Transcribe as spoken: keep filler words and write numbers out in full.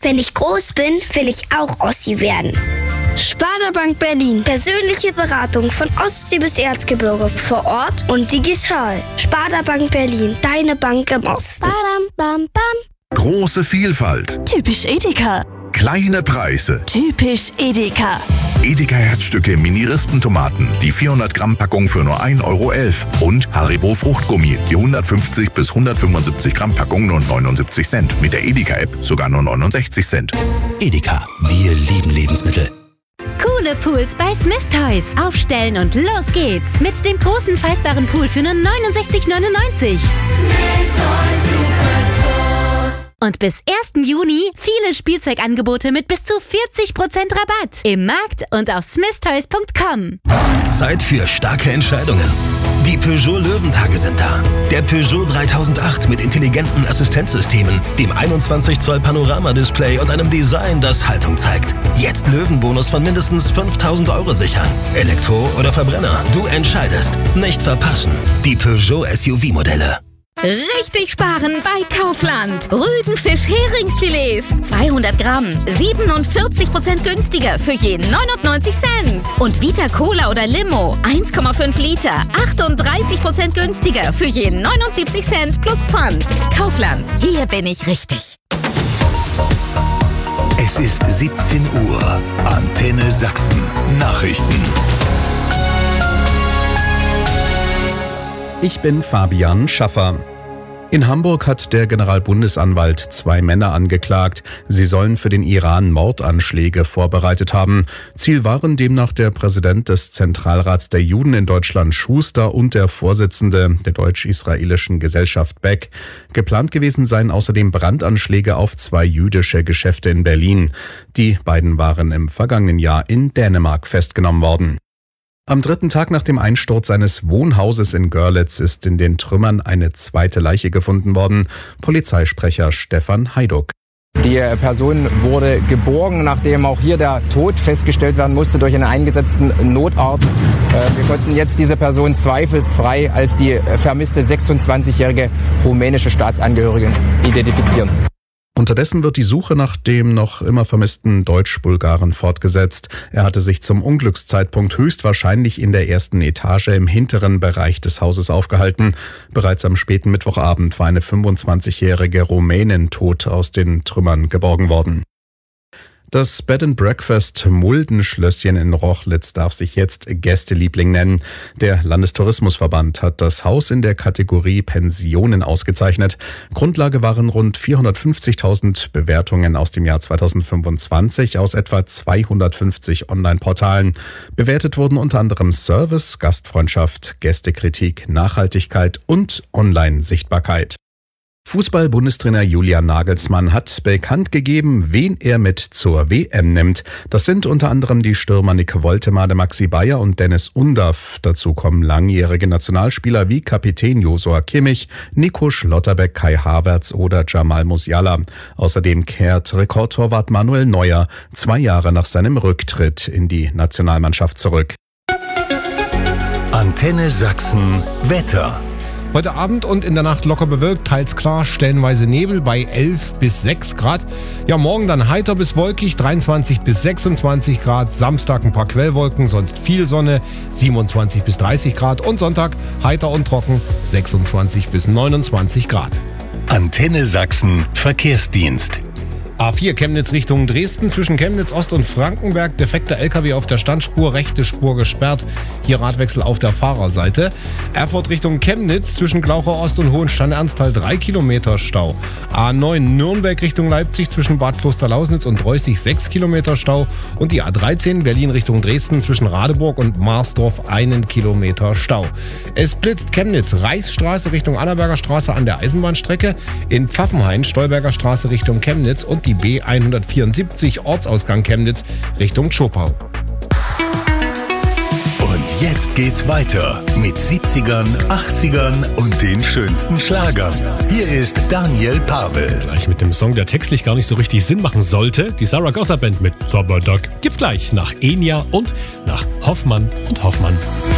Wenn ich groß bin, will ich auch Ossi werden. Sparda Bank Berlin. Persönliche Beratung von Ostsee bis Erzgebirge. Vor Ort und digital. Sparda Bank Berlin. Deine Bank im Osten. Badam, bam, bam. Große Vielfalt. Typisch Edeka. Kleine Preise. Typisch Edeka. Edeka Herzstücke Mini-Rispentomaten. Die vierhundert Gramm Packung für nur ein Euro elf. Und Haribo Fruchtgummi. Die hundertfünfzig bis hundertfünfundsiebzig Gramm Packung nur neunundsiebzig Cent. Mit der Edeka-App sogar nur neunundsechzig Cent. Edeka. Wir lieben Lebensmittel. Coole Pools bei Smith Toys. Aufstellen und los geht's. Mit dem großen faltbaren Pool für nur neunundsechzig neunundneunzig. Und bis ersten Juni viele Spielzeugangebote mit bis zu vierzig Prozent Rabatt. Im Markt und auf smith toys punkt com. Zeit für starke Entscheidungen. Die Peugeot Löwentage sind da. Der Peugeot dreitausendacht mit intelligenten Assistenzsystemen, dem einundzwanzig Zoll Panoramadisplay und einem Design, das Haltung zeigt. Jetzt Löwenbonus von mindestens fünftausend Euro sichern. Elektro oder Verbrenner, du entscheidest. Nicht verpassen. Die Peugeot S U V-Modelle. Richtig sparen bei Kaufland. Rügenfisch-Heringsfilets. zweihundert Gramm. siebenundvierzig Prozent günstiger für jeden neunundneunzig Cent. Und Vita Cola oder Limo. eins Komma fünf Liter. achtunddreißig Prozent günstiger für jeden neunundsiebzig Cent plus Pfand. Kaufland. Hier bin ich richtig. Es ist siebzehn Uhr. Antenne Sachsen. Nachrichten. Ich bin Fabian Schaffer. In Hamburg hat der Generalbundesanwalt zwei Männer angeklagt. Sie sollen für den Iran Mordanschläge vorbereitet haben. Ziel waren demnach der Präsident des Zentralrats der Juden in Deutschland, Schuster, und der Vorsitzende der deutsch-israelischen Gesellschaft Beck. Geplant gewesen seien außerdem Brandanschläge auf zwei jüdische Geschäfte in Berlin. Die beiden waren im vergangenen Jahr in Dänemark festgenommen worden. Am dritten Tag nach dem Einsturz eines Wohnhauses in Görlitz ist in den Trümmern eine zweite Leiche gefunden worden. Polizeisprecher Stefan Heiduck. Die Person wurde geborgen, nachdem auch hier der Tod festgestellt werden musste durch einen eingesetzten Notarzt. Wir konnten jetzt diese Person zweifelsfrei als die vermisste sechsundzwanzigjährige rumänische Staatsangehörige identifizieren. Unterdessen wird die Suche nach dem noch immer vermissten Deutsch-Bulgaren fortgesetzt. Er hatte sich zum Unglückszeitpunkt höchstwahrscheinlich in der ersten Etage im hinteren Bereich des Hauses aufgehalten. Bereits am späten Mittwochabend war eine fünfundzwanzigjährige Rumänin tot aus den Trümmern geborgen worden. Das Bed and Breakfast Muldenschlösschen in Rochlitz darf sich jetzt Gästeliebling nennen. Der Landestourismusverband hat das Haus in der Kategorie Pensionen ausgezeichnet. Grundlage waren rund vierhundertfünfzigtausend Bewertungen aus dem Jahr zweitausendfünfundzwanzig aus etwa zweihundertfünfzig Online-Portalen. Bewertet wurden unter anderem Service, Gastfreundschaft, Gästekritik, Nachhaltigkeit und Online-Sichtbarkeit. Fußball-Bundestrainer Julian Nagelsmann hat bekannt gegeben, wen er mit zur W M nimmt. Das sind unter anderem die Stürmer Nick Woltemade, Maxi Bayer und Dennis Undaff. Dazu kommen langjährige Nationalspieler wie Kapitän Josua Kimmich, Nico Schlotterbeck, Kai Havertz oder Jamal Musiala. Außerdem kehrt Rekordtorwart Manuel Neuer zwei Jahre nach seinem Rücktritt in die Nationalmannschaft zurück. Antenne Sachsen Wetter. Heute Abend und in der Nacht locker bewölkt, teils klar, stellenweise Nebel bei elf bis sechs Grad. Ja, morgen dann heiter bis wolkig, dreiundzwanzig bis sechsundzwanzig Grad. Samstag ein paar Quellwolken, sonst viel Sonne, siebenundzwanzig bis dreißig Grad. Und Sonntag heiter und trocken, sechsundzwanzig bis neunundzwanzig Grad. Antenne Sachsen Verkehrsdienst. A vier Chemnitz Richtung Dresden, zwischen Chemnitz Ost und Frankenberg, defekter L K W auf der Standspur, rechte Spur gesperrt, hier Radwechsel auf der Fahrerseite. Erfurt Richtung Chemnitz, zwischen Glauchau Ost und Hohenstein-Ernsthal, drei Kilometer Stau. A neun Nürnberg Richtung Leipzig, zwischen Bad Klosterlausnitz und Reußig, sechs Kilometer Stau. Und die A dreizehn Berlin Richtung Dresden, zwischen Radeburg und Marsdorf, einen Kilometer Stau. Es blitzt Chemnitz, Reichsstraße Richtung Annaberger Straße an der Eisenbahnstrecke, in Pfaffenhain, Stolberger Straße Richtung Chemnitz und die B hundertvierundsiebzig Ortsausgang Chemnitz Richtung Zschopau. Und jetzt geht's weiter mit siebzigern, achtzigern und den schönsten Schlagern. Hier ist Daniel Pavel. Gleich mit dem Song, der textlich gar nicht so richtig Sinn machen sollte. Die Zaragoza Band mit Zaberduck gibt's gleich nach Enya und nach Hoffmann und Hoffmann.